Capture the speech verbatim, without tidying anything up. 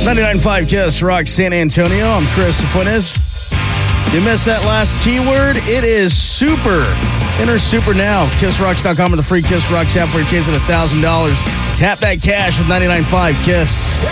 ninety-nine point five KISS Rock San Antonio. I'm Chris Fuentes. You missed that last keyword? It is super. Enter super now. kiss rocks dot com or the free KISS Rocks app for a chance at one thousand dollars. Tap that cash with ninety-nine point five KISS.